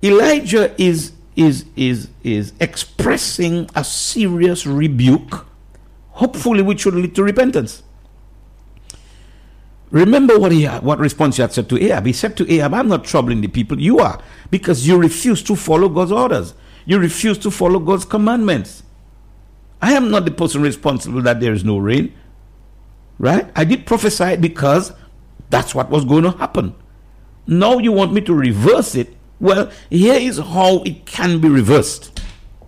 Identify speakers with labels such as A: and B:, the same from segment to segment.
A: Elijah is expressing a serious rebuke, hopefully which should lead to repentance. Remember what response he had said to Ahab. He said to Ahab, I'm not troubling the people, you are, because you refuse to follow God's orders. You refuse to follow God's commandments. I am not the person responsible that there is no rain. Right? I did prophesy because that's what was going to happen. Now you want me to reverse it? Well, here is how it can be reversed.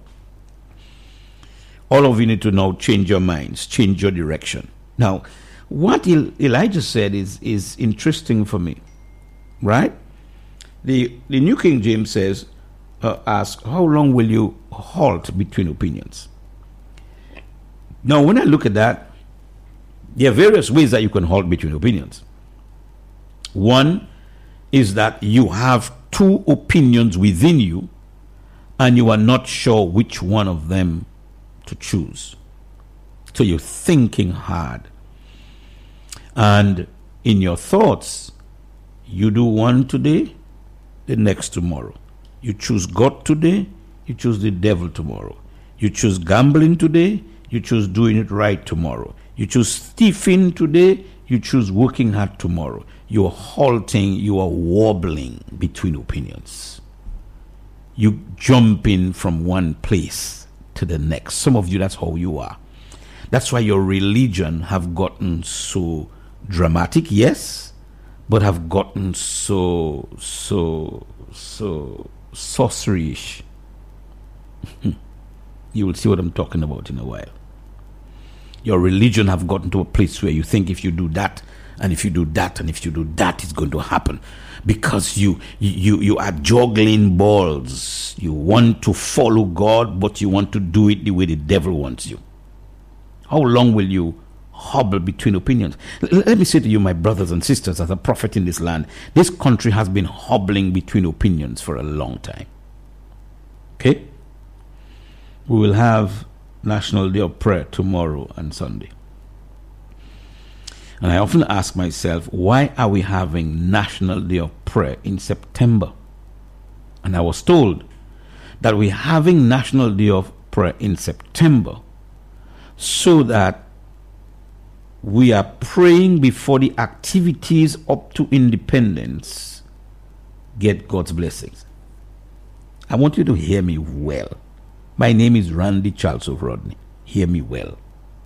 A: All of you need to now change your minds, change your direction. Now, what Elijah said is interesting for me. Right? The New King James says, ask, how long will you halt between opinions? Now, when I look at that, there are various ways that you can halt between opinions. One is that you have two opinions within you and you are not sure which one of them to choose. So you're thinking hard. And in your thoughts, you do one today, the next tomorrow. You choose God today, you choose the devil tomorrow. You choose gambling today, you choose doing it right tomorrow. You choose thieving today, you choose working hard tomorrow. You're halting, you are wobbling between opinions. You jumping from one place to the next. Some of you, that's how you are. That's why your religion have gotten so dramatic, yes, but have gotten so sorceryish. You will see what I'm talking about in a while. Your religion have gotten to a place where you think if you do that, and if you do that, and if you do that, it's going to happen. Because you are juggling balls. You want to follow God, but you want to do it the way the devil wants you. How long will you hobble between opinions? Let me say to you, my brothers and sisters, as a prophet in this land, this country has been hobbling between opinions for a long time. Okay? We will have National Day of Prayer tomorrow and Sunday. And I often ask myself, why are we having National Day of Prayer in September? And I was told that we're having National Day of Prayer in September so that we are praying before the activities up to independence get God's blessings. I want you to hear me well. My name is Randy Charles of Rodney. Hear me well.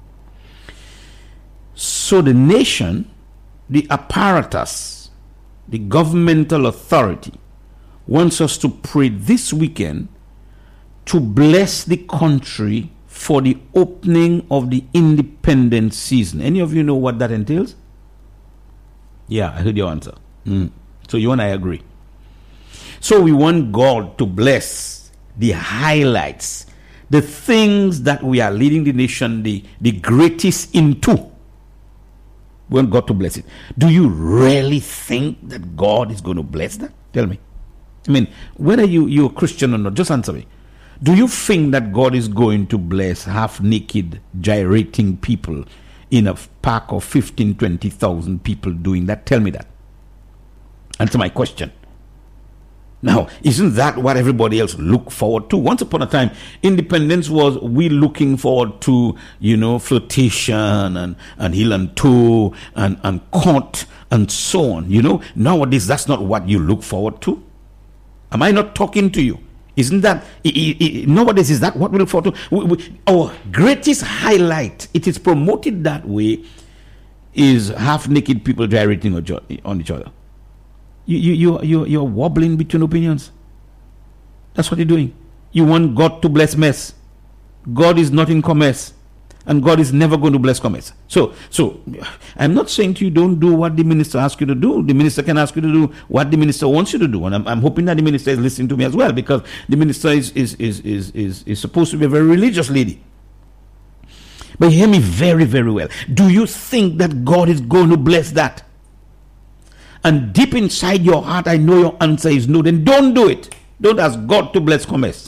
A: So the nation, the apparatus, the governmental authority wants us to pray this weekend to bless the country for the opening of the independence season. Any of you know what that entails? Yeah, I heard your answer. So you and I agree. So we want God to bless the highlights, the things that we are leading the nation the greatest into. We want God to bless it. Do you really think that God is going to bless that? Tell me. I mean, whether you're a Christian or not, just answer me. Do you think that God is going to bless half-naked, gyrating people in a park of 15, 20,000 people doing that? Tell me that. Answer my question. Now, isn't that what everybody else look forward to? Once upon a time, independence was we looking forward to, flirtation and heel and toe and court and so on. Nowadays, that's not what you look forward to. Am I not talking to you? Isn't that, nowadays, is that what we look forward to? Our greatest highlight, it is promoted that way, is half-naked people gyrating on each other. You're wobbling between opinions. That's what you're doing. You want God to bless mess. God is not in commerce, and God is never going to bless commerce. So I'm not saying to you don't do what the minister asks you to do. The minister can ask you to do what the minister wants you to do, and I'm hoping that the minister is listening to me as well, because the minister is supposed to be a very religious lady. But hear me very, very well. Do you think that God is going to bless that? And deep inside your heart, I know your answer is no. Then don't do it. Don't ask God to bless commerce.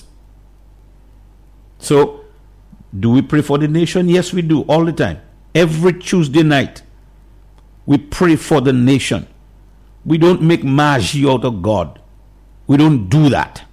A: So, do we pray for the nation? Yes, we do, all the time. Every Tuesday night, we pray for the nation. We don't make magie out of God. We don't do that.